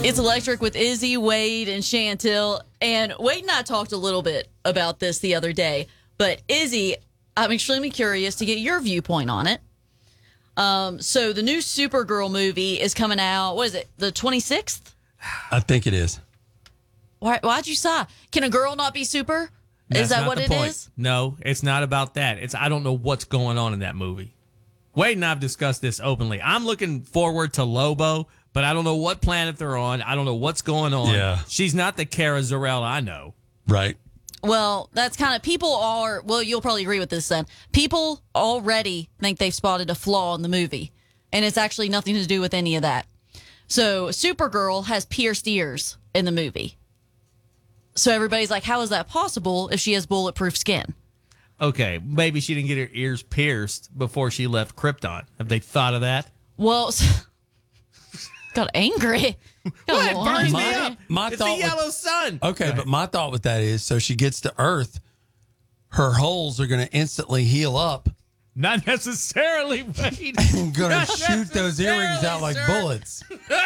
It's Electric with Izzy, Wade, and Chantel. And Wade and I talked a little bit about this the other day. But Izzy, I'm extremely curious to get your viewpoint on it. So the new Supergirl movie is coming out, what is it, the 26th? I think it is. Why'd you sigh? Can a girl not be super? Is that what it is? No, it's not about that. I don't know what's going on in that movie. Wade and I have discussed this openly. I'm looking forward to Lobo, but I don't know what planet they're on. I don't know what's going on. Yeah. She's not the Kara Zor-El I know. Right. Well, that's kind of, you'll probably agree with this then. People already think they've spotted a flaw in the movie, and it's actually nothing to do with any of that. So Supergirl has pierced ears in the movie. So everybody's like, how is that possible if she has bulletproof skin? Okay, maybe she didn't get her ears pierced before she left Krypton. Have they thought of that? Well, got angry. What? It burns me up. My it's thought the yellow sun. Okay, but my thought with that is, so she gets to Earth, her holes are going to instantly heal up. Not necessarily, Wade. And going to shoot those earrings out like bullets.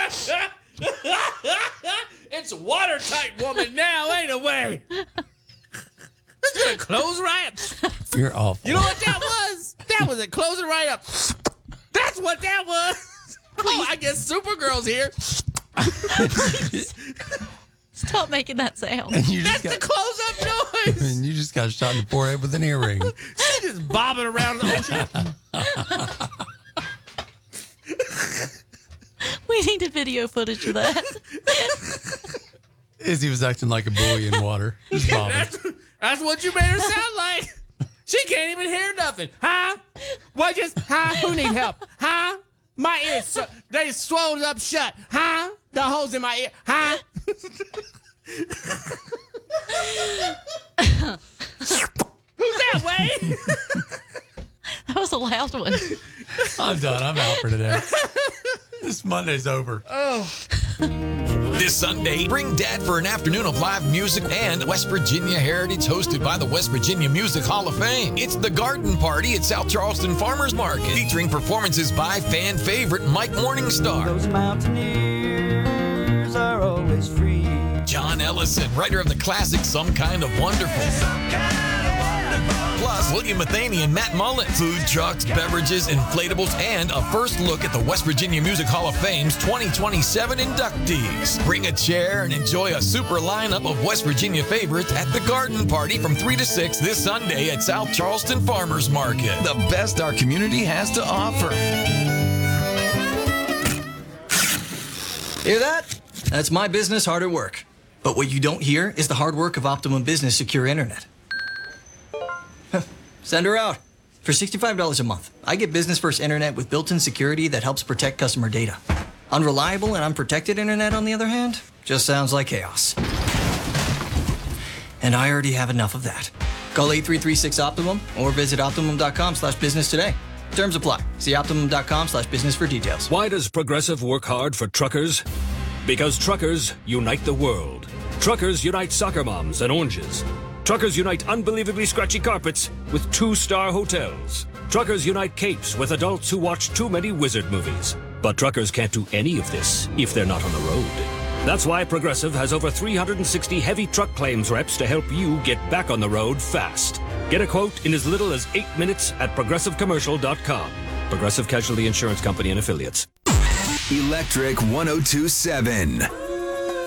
It's watertight, woman, now, ain't it, Wade? It's going to close right up. You're awful. You know what that was? That was it. Closing right up. That's what that was. Oh, I guess Supergirl's here. Stop making that sound. That's the close-up noise. And you just got shot in the forehead with an earring. She just bobbing around the ocean. We need a video footage of that. Izzy was acting like a buoy in water. Just bobbing. That's what you made her sound like. She can't even hear nothing. Huh? What just, huh? Who need help? Huh? My ears, they swelled up shut. Huh? The holes in my ear. Huh? Who's that, Wade? That was a loud one. I'm done. I'm out for today. This Monday's over. This Sunday, bring Dad for an afternoon of live music and West Virginia Heritage hosted by the West Virginia Music Hall of Fame. It's the Garden Party at South Charleston Farmers Market, featuring performances by fan favorite Mike Morningstar. Those mountaineers are always free. John Ellison, writer of the classic Some Kind of Wonderful. Plus, William Matheny and Matt Mullen. Food trucks, beverages, inflatables, and a first look at the West Virginia Music Hall of Fame's 2027 inductees. Bring a chair and enjoy a super lineup of West Virginia favorites at the Garden Party from 3 to 6 this Sunday at South Charleston Farmers Market. The best our community has to offer. Hear that? That's my business hard at work. But what you don't hear is the hard work of Optimum Business Secure Internet. Send her out. For $65 a month, I get business-first internet with built-in security that helps protect customer data. Unreliable and unprotected internet, on the other hand, just sounds like chaos. And I already have enough of that. Call 8336-OPTIMUM or visit Optimum.com/business today. Terms apply. See Optimum.com/business for details. Why does Progressive work hard for truckers? Because truckers unite the world. Truckers unite soccer moms and oranges. Truckers unite unbelievably scratchy carpets with 2-star hotels. Truckers unite capes with adults who watch too many wizard movies. But truckers can't do any of this if they're not on the road. That's why Progressive has over 360 heavy truck claims reps to help you get back on the road fast. Get a quote in as little as 8 minutes at ProgressiveCommercial.com. Progressive Casualty Insurance Company and Affiliates. Electric 102.7.